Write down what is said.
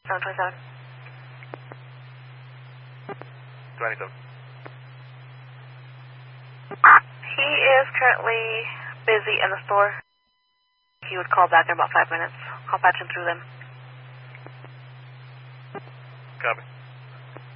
727. 27. He is currently busy in the store. He would call back in about 5 minutes. I'll patch him through them. Copy.